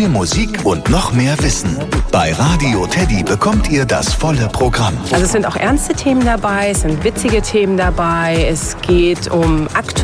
Viel Musik und noch mehr Wissen. Bei Radio Teddy bekommt ihr das volle Programm. Also es sind auch ernste Themen dabei, es sind witzige Themen dabei, es geht um aktuelle